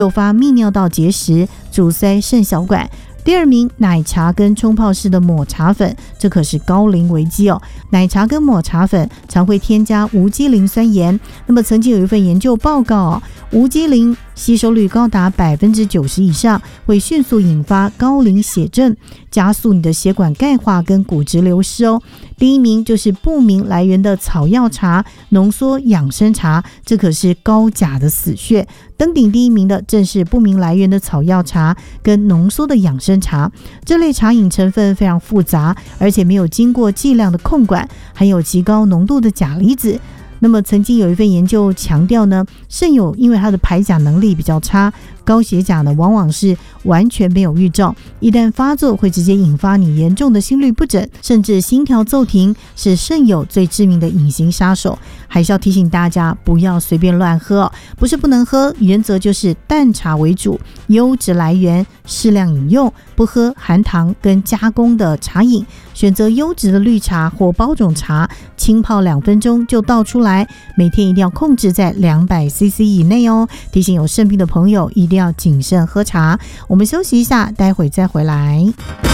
诱发泌尿道结石，阻塞肾小管。第二名，奶茶跟冲泡式的抹茶粉，这可是高龄危机哦。奶茶跟抹茶粉常会添加无机磷酸盐，那么曾经有一份研究报告哦，无机磷吸收率高达90%以上，会迅速引发高龄血症，加速你的血管钙化跟骨质流失哦。第一名就是不明来源的草药茶、浓缩养生茶，这可是高钾的死穴。登顶第一名的正是不明来源的草药茶跟浓缩的养生茶，这类茶饮成分非常复杂，而且没有经过剂量的控管，含有极高浓度的钾离子。那么曾经有一份研究强调呢，肾友因为它的排钾能力比较差，高血钾呢往往是完全没有预兆，一旦发作会直接引发你严重的心律不整，甚至心跳骤停，是肾友最致命的隐形杀手。还是要提醒大家不要随便乱喝哦，不是不能喝，原则就是淡茶为主，优质来源，适量饮用，不喝含糖跟加工的茶饮，选择优质的绿茶或包种茶，浸泡2分钟就倒出来，每天一定要控制在200cc 以内哦。提醒有肾病的朋友一定要谨慎喝茶。我们休息一下，待会再回来。